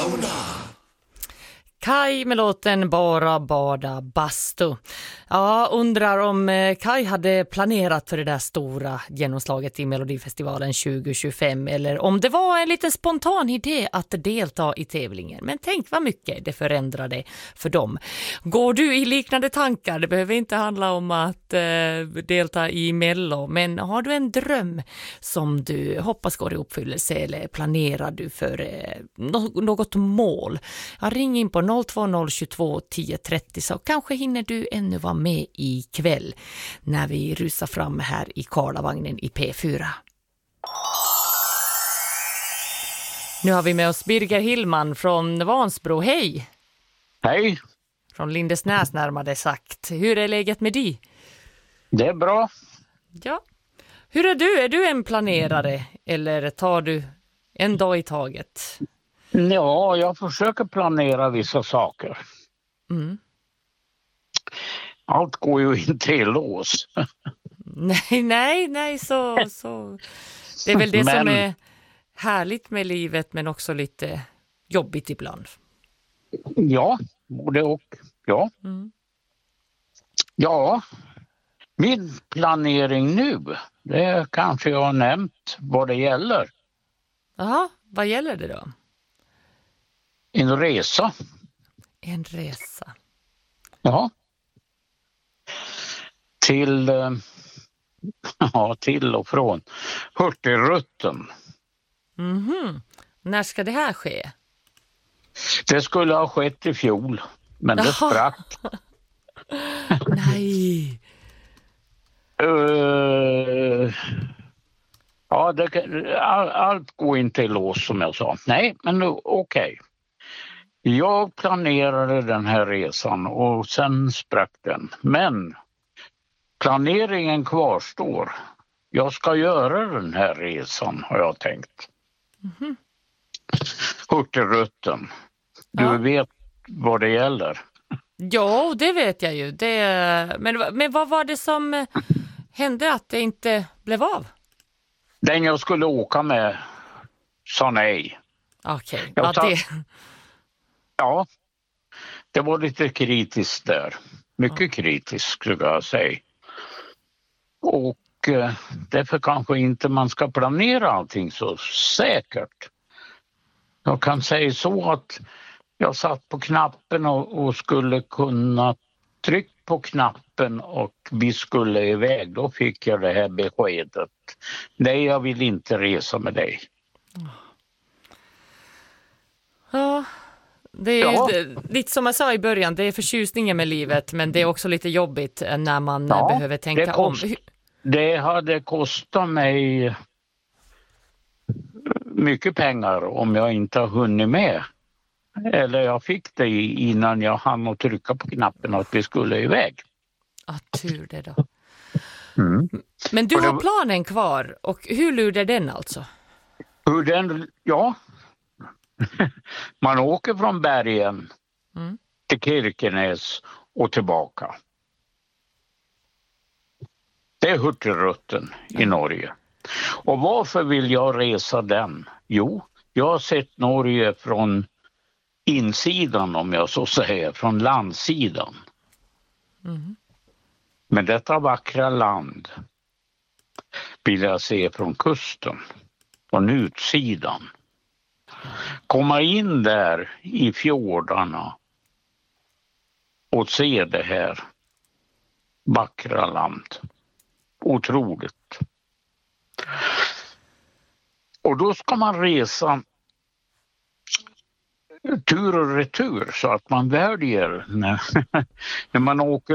Kaj med låten Bara bada bastu. Ja, undrar om Kaj hade planerat för det där stora genomslaget i Melodifestivalen 2025 eller om det var en liten spontan idé att delta i tävlingen. Men tänk vad mycket det förändrade för dem. Går du i liknande tankar? Det behöver inte handla om att delta i Mello, men har du en dröm som du hoppas går i uppfyllelse eller planerar du för något mål? Ja, ring in på 02022 1030 så kanske hinner du ännu vara med ikväll när vi rusar fram här i Karlavagnen i P4. Nu har vi med oss Birger Hillman från Vansbro. Hej! Hej! Från Lindesnäs närmare sagt. Hur är läget med dig? Det är bra. Ja. Hur är du? Är du en planerare eller tar du en dag i taget? Ja, jag försöker planera vissa saker. Mm. Allt går ju inte i lås. Nej, så. Det är väl det som är härligt med livet men också lite jobbigt ibland. Ja, både och. Ja. Mm. Ja, min planering nu, det kanske jag har nämnt vad det gäller. Jaha, vad gäller det då? En resa. En resa. Ja. Till och från Hurtigruten. Mhm. När ska det här ske? Det skulle ha skett i fjol, men det sprack. Nej. Ja, allt går inte i lås som jag sa. Nej, men okej. Jag planerade den här resan och sen sprack den. Men planeringen kvarstår. Jag ska göra den här resan har jag tänkt. Mhm. Hurtigruten. Du vet vad det gäller. Ja, det vet jag ju. Men vad var det som hände att det inte blev av? Den jag skulle åka med sa nej. Okej, Ja, det var lite kritiskt där. Mycket kritiskt skulle jag säga. Och därför kanske inte man ska planera allting så säkert. Jag kan säga så att jag satt på knappen och skulle kunna trycka på knappen och vi skulle iväg. Då fick jag det här beskedet. Nej, jag vill inte resa med dig. Ja, det är lite som jag sa i början, det är förtjusningen med livet men det är också lite jobbigt när man behöver tänka om. Det hade kostat mig mycket pengar om jag inte har hunnit med. Eller jag fick det innan jag hann att trycka på knappen att vi skulle iväg. Tur det då. Mm. Men du har planen kvar och hur lurar den alltså? Ja. Man åker från Bergen till Kirkenes och tillbaka. Det är Hurtigruten i Norge. Och varför vill jag resa den? Jo, jag har sett Norge från insidan om jag så säger, från landsidan. Mm. Men detta vackra land vill jag se från kusten, från utsidan. Komma in där i fjordarna och se det här vackra land. Otroligt. Och då ska man resa tur och retur så att man väljer när man åker